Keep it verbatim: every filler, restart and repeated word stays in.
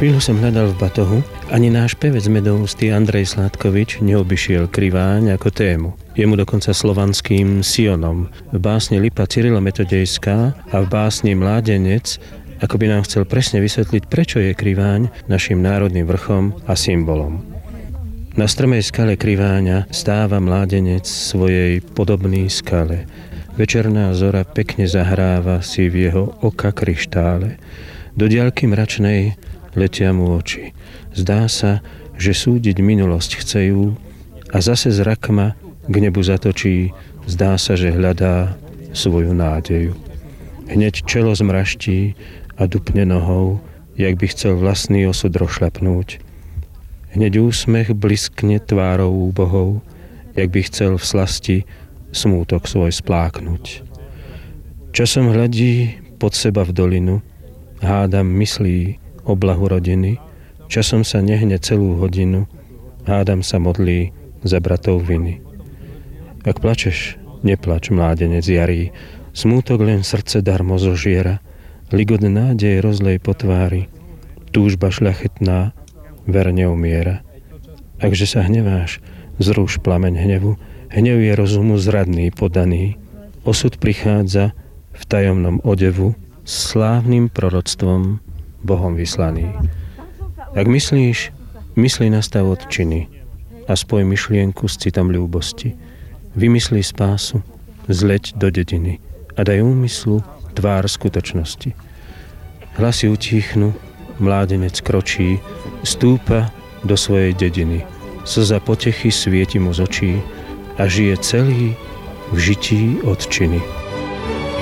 Chvíľu som hľadal v batohu, ani náš pevec medoústy Andrej Sládkovič neobyšiel Kriváň ako tému. Je mu dokonca slovanským Sionom. V básni Lipa Cyrilo-Metodejská a v básni Mládenec ako by nám chcel presne vysvetliť, prečo je Kriváň našim národným vrchom a symbolom. Na strmej skale Kriváňa stáva mládenec svojej podobnej skale. Večerná zora pekne zahráva si v jeho oka kryštále. Do diaľky mračnej letia mu oči. Zdá sa, že súdiť minulosť chcejú a zase zrak ma k nebu zatočí. Zdá sa, že hľadá svoju nádeju. Hneď čelo zmraští a dupne nohou, jak by chcel vlastný osud rošľapnúť. Hneď úsmech bliskne tvárou úbohou, jak by chcel v slasti smútok svoj spláknuť. Časom hľadí pod seba v dolinu, hádam myslí o blahu rodiny, časom sa nehne celú hodinu, hádam sa modlí za bratov viny. Ak plačeš, neplač, mládenec jarý, smútok len srdce darmo zožiera, ligot nádej rozlej po tvári, túžba šľachetná verne umiera. Akže sa hneváš, zruš plameň hnevu, hnev je rozumu zradný podaný, osud prichádza v tajomnom odevu, slávnym proroctvom Bohom vyslaný. Ak myslíš, myslí na stav odčiny a spoj myšlienku s citom ľúbosti. Vymyslí spásu, zleď do dediny a daj úmyslu tvár skutočnosti. Hlasy utíchnu, mládenec kročí, stúpa do svojej dediny. Slza potechy svieti mu z očí a žije celý v žití odčiny.